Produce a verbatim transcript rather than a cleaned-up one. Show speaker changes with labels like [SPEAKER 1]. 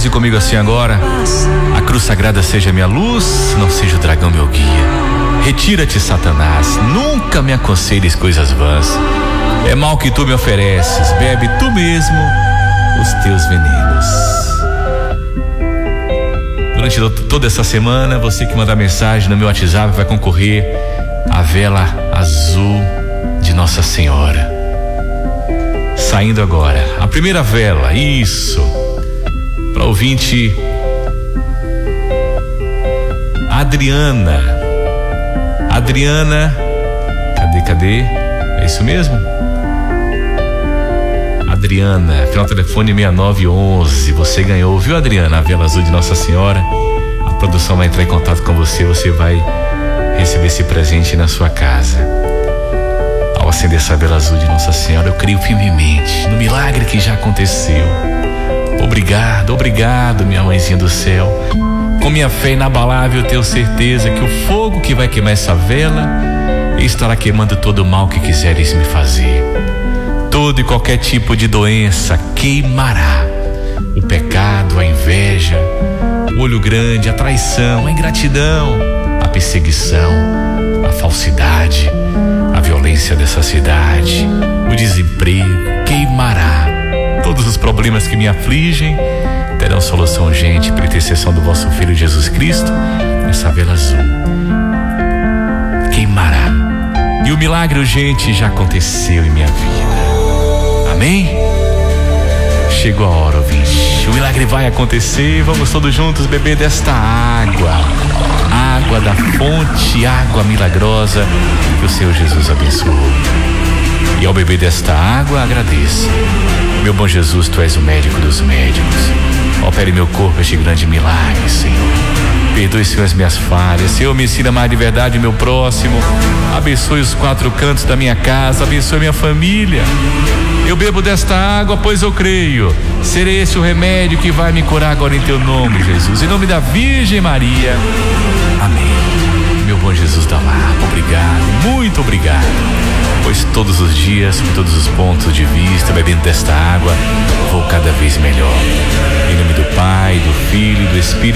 [SPEAKER 1] Reze comigo assim agora. A cruz sagrada seja minha luz, não seja o dragão meu guia. Retira-te, Satanás, nunca me aconselhes coisas vãs. É mal que tu me ofereces, bebe tu mesmo os teus venenos. Durante toda essa semana, você que mandar mensagem no meu WhatsApp vai concorrer à vela azul de Nossa Senhora. Saindo agora, a primeira vela, isso, para ouvinte Adriana. Adriana, cadê, cadê? É isso mesmo? Adriana, final telefone seis nove um um. Você ganhou, viu, Adriana? A vela azul de Nossa Senhora. A produção vai entrar em contato com você. Você vai receber esse presente na sua casa. Ao acender essa vela azul de Nossa Senhora, eu creio firmemente no milagre que já aconteceu. Obrigado, obrigado, minha mãezinha do céu. Com minha fé inabalável, eu tenho certeza que o fogo que vai queimar essa vela estará queimando todo o mal que quiseres me fazer. Todo e qualquer tipo de doença queimará. O pecado, a inveja, o olho grande, a traição, a ingratidão, a perseguição, a falsidade, a violência dessa cidade, o desemprego queimará. Todos os problemas que me afligem terão solução urgente pela intercessão do vosso Filho Jesus Cristo. Essa vela azul queimará. E o milagre urgente já aconteceu em minha vida. Amém? Chegou a hora, ouvinte. O milagre vai acontecer. Vamos todos juntos beber desta água. Água da fonte, água milagrosa que o Senhor Jesus abençoou. E ao beber desta água, agradeça. Meu bom Jesus, tu és o médico dos médicos. Opere em meu corpo este grande milagre, Senhor. Perdoe, Senhor, as minhas falhas. Senhor, me ensina mais de verdade o meu próximo. Abençoe os quatro cantos da minha casa. Abençoe minha família. Eu bebo desta água, pois eu creio. Serei esse o remédio que vai me curar agora em teu nome, Jesus. Em nome da Virgem Maria. Amém. Meu bom Jesus da Lapa, obrigado, muito obrigado. Pois todos os dias, com todos os pontos de vista, bebendo desta água, vou cada vez melhor. Em nome do Pai, do Filho e do Espírito